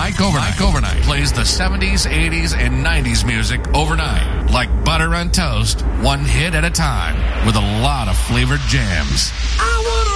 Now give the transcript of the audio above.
Mike Overnight plays the 70s, 80s, and 90s music overnight, like butter on toast, one hit at a time, with a lot of flavored jams.